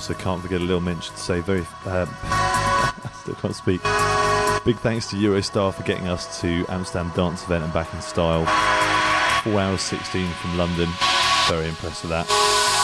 also can't forget a little mention to say still can't speak. Big thanks to Eurostar for getting us to Amsterdam Dance Event and back in style. 4 hours 16 from London. Very impressed with that.